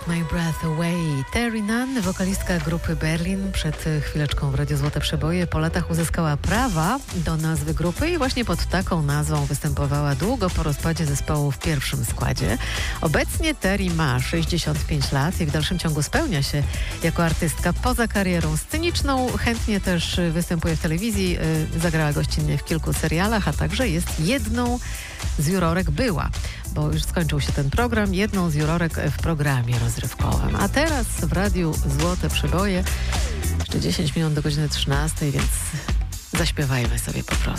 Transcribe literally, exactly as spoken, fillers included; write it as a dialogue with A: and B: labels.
A: Take My Breath Away. Terry Nunn, wokalistka grupy Berlin, przed chwileczką w Radiu Złote Przeboje po latach uzyskała prawa do nazwy grupy i właśnie pod taką nazwą występowała długo po rozpadzie zespołu w pierwszym składzie. Obecnie Terry ma sześćdziesiąt pięć lat i w dalszym ciągu spełnia się jako artystka poza karierą sceniczną. Chętnie też występuje w telewizji, zagrała gościnnie w kilku serialach, a także jest jedną z jurorek, była, bo już skończył się ten program, jedną z jurorek w programie rozrywkowym. A teraz w Radiu Złote Przeboje, jeszcze dziesięć minut do godziny trzynastej, więc zaśpiewajmy sobie po prostu.